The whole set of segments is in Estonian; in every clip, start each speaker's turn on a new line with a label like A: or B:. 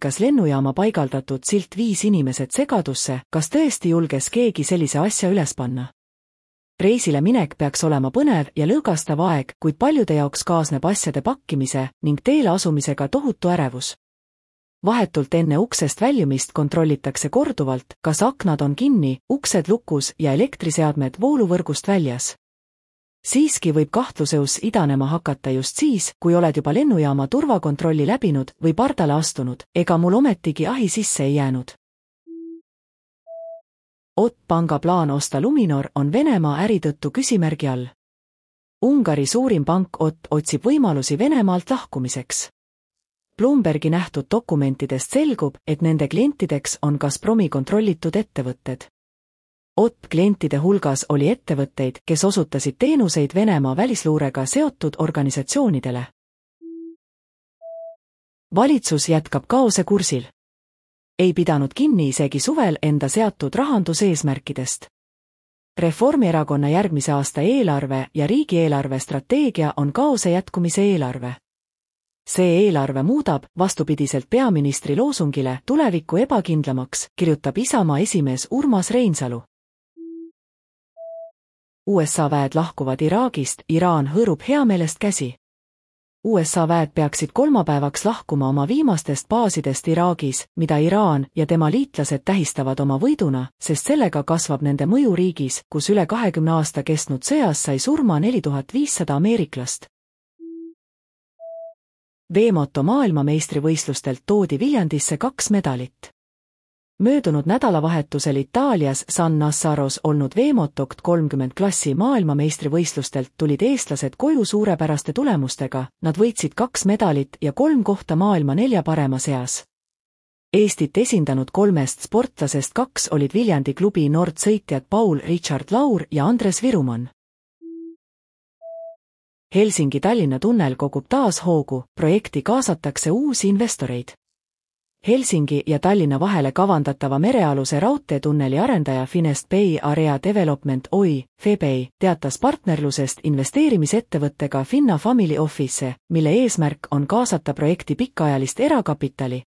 A: lükkas lennujaama paigaldatud silt 5 inimesed segadusse, kas tõesti julges keegi sellise asja üles panna. Reisile minek peaks olema põnev ja lõõgastav aeg, kuid paljude jaoks kaasneb asjade pakkimise ning teele asumisega tohutu ärevus. Vahetult enne uksest väljumist kontrollitakse korduvalt, kas aknad on kinni, uksed lukus ja elektriseadmed vooluvõrgust väljas. Siiski võib kahtluseus idanema hakata just siis, kui oled juba lennujaama turvakontrolli läbinud või pardale astunud, ega mul ometigi ahi sisse ei jäänud. Ott panga plaan osta Luminor on Venemaa äri tõttu küsimärgi all. Ungari suurim pank Ott otsib võimalusi Venemaalt lahkumiseks. Bloombergi nähtud dokumentidest selgub, et nende klientideks on Gazpromi kontrollitud ettevõtted. Ott klientide hulgas oli ettevõtteid, kes osutasid teenuseid Venemaa välisluurega seotud organisatsioonidele. Valitsus jätkab kaose kursil. Ei pidanud kinni isegi suvel enda seatud rahanduseesmärkidest. Reformierakonna järgmise aasta eelarve ja riigieelarve strateegia on kaose jätkumise eelarve. See eelarve muudab, vastupidiselt peaministri loosungile, tulevikku ebakindlamaks, kirjutab Isamaa esimees Urmas Reinsalu. USA väed lahkuvad Iraagist, Iraan hõõrub heameelest käsi. USA väed peaksid kolmapäevaks lahkuma oma viimastest baasidest Iraagis, mida Iraan ja tema liitlased tähistavad oma võiduna, sest sellega kasvab nende mõju riigis, kus üle 20 aasta kestnud sõjas sai surma 4500 ameeriklast. Veemoto maailmameistrivõistlustelt toodi Viljandisse 2 medalit. Möödunud nädalavahetusel Itaalias San Nazzaros olnud Veemotokt 30 klassi maailmameistrivõistlustelt tulid eestlased koju suurepäraste tulemustega, nad võitsid 2 medalit ja 3 kohta maailma 4 parema seas. Eestit esindanud 3 sportlasest 2 olid Viljandi klubi Nord sõitjad Paul Richard Laur ja Andres Virumann. Helsingi-Tallinna tunnel kogub taas hoogu, projekti kaasatakse uusi investoreid. Helsingi ja Tallinna vahele kavandatava merealuse raudteetunneli arendaja Finest Bay Area Development Oy, FEBEI, teatas partnerlusest investeerimisettevõttega Finna Family Office, mille eesmärk on kaasata projekti pikaajalist erakapitali.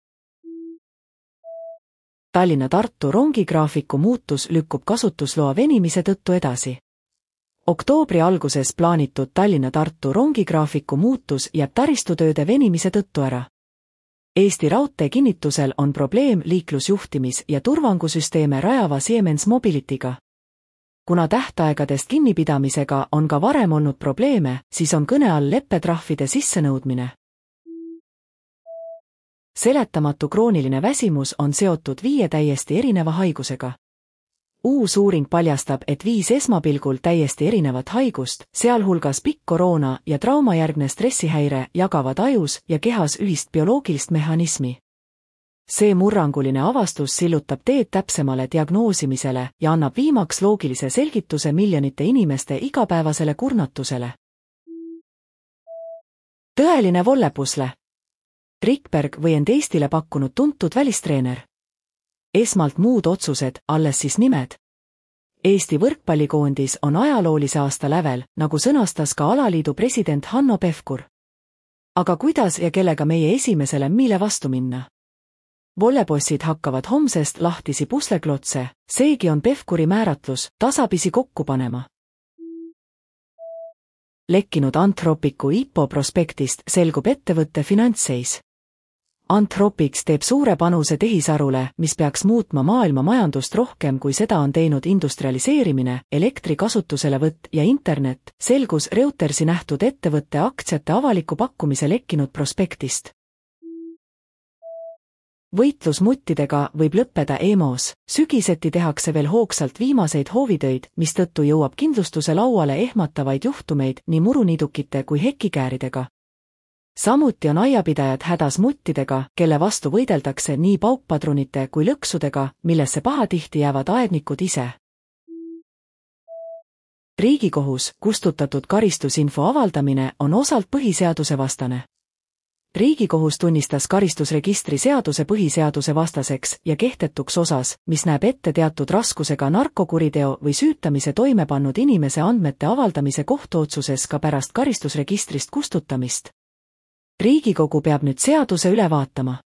A: Tallinna-Tartu rongigraafiku muutus lükkub kasutusloa venimise tõttu edasi. Oktoobri alguses plaanitud Tallinna-Tartu rongigraafiku muutus jääb taristutööde venimise tõttu ära. Eesti Raudtee kinnitusel on probleem liiklusjuhtimis- ja turvangusüsteeme rajava Siemens Mobilityga. Kuna tähtaegadest kinnipidamisega on ka varem olnud probleeme, siis on kõne all leppetrahvide sissenõudmine. Seletamatu krooniline väsimus on seotud 5 täiesti erineva haigusega. Uus uuring paljastab, et 5 esmapilgul täiesti erinevat haigust, sealhulgas pikk koroona ja traumajärgne stressihäire, jagavad ajus ja kehas ühist bioloogilist mehhanismi. See murranguline avastus sillutab teed täpsemale diagnoosimisele ja annab viimaks loogilise selgituse miljonite inimeste igapäevasele kurnatusele. Tõeline vollepusle. Rikberg või end Eestile pakkunud tuntud välistreener. Esmalt muud otsused, alles siis nimed. Eesti võrkpallikoondis on ajaloolise aasta lävel, nagu sõnastas ka alaliidu president Hanno Pevkur. Aga kuidas ja kellega meie esimesele mille vastu minna? Vollepossid hakkavad homsest lahtisi pusleklotse, seegi on Pevkuri määratlus, tasapisi kokku panema. Lekkinud Anthropicu IPO prospektist selgub ettevõtte finantsseis. Anthropics teeb suure panuse tehisarule, mis peaks muutma maailma majandust rohkem kui seda on teinud industrialiseerimine, elektri kasutuselevõtt ja internet, selgus Reutersi nähtud ettevõtte aktsiate avaliku pakkumise lekkinud prospektist. Võitlus muttidega võib lõppeda EMO-s, sügiseti tehakse veel hoogsalt viimaseid hoovitöid, mistõttu jõuab kindlustuse lauale ehmatavaid juhtumeid nii muruniidukite kui hekikääridega. Samuti on aiapidajad hädas muttidega, kelle vastu võideldakse nii paukpadrunite kui lõksudega, millesse pahatihti jäävad aednikud ise. Riigikohus, kustutatud karistusinfo avaldamine on osalt põhiseaduse vastane. Riigikohus tunnistas karistusregistri seaduse põhiseaduse vastaseks ja kehtetuks osas, mis näeb ette teatud raskusega narkokuriteo või süütamise toime pannud inimese andmete avaldamise kohtuotsuses ka pärast karistusregistrist kustutamist. Riigikogu peab nüüd seaduse üle vaatama.